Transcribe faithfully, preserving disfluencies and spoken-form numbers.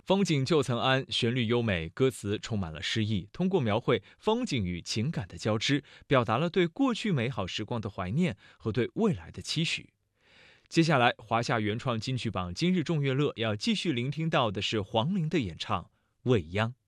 风景旧曾谙，旋律优美，歌词充满了诗意，通过描绘风景与情感的交织，表达了对过去美好时光的怀念和对未来的期许。接下来，华夏原创金曲榜今日众乐乐要继续聆听到的是黄龄的演唱《未央》。